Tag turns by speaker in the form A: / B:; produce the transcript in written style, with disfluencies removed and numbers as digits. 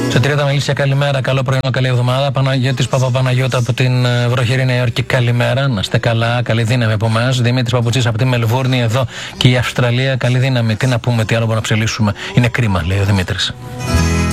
A: Σε Τριώτα Μελίσια, καλημέρα, καλό πρωινό, καλή εβδομάδα. Παναγιώτης Παπαπαναγιώτα από την βροχερή Νέα Υόρκη, καλημέρα. Να είστε καλά, καλή δύναμη από εμάς. Δημήτρης Παπουτσής από τη Μελβούρνη, εδώ και η Αυστραλία, καλή δύναμη. Τι να πούμε, τι άλλο μπορούμε να ψελίσουμε. Είναι κρίμα, λέει ο Δημήτρης.